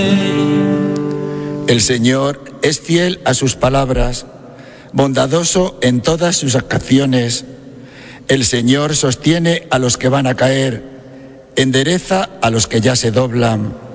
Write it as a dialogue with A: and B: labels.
A: El Señor es fiel a sus palabras, bondadoso en todas sus acciones. El Señor sostiene a los que van a caer, endereza a los que ya se doblan.